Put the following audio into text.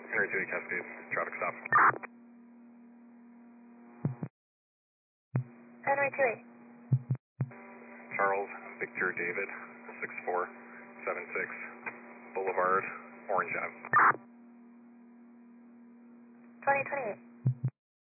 Henry 2 Cascade, traffic stop. Henry 2. Charles Victor David, 6476 Boulevard, Orange Ave. 2028.